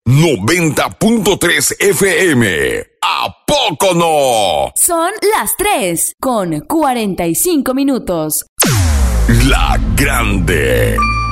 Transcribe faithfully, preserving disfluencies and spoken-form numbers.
noventa punto tres F M. ¿A poco no? Son las tres con cuarenta y cinco minutos. La Grande.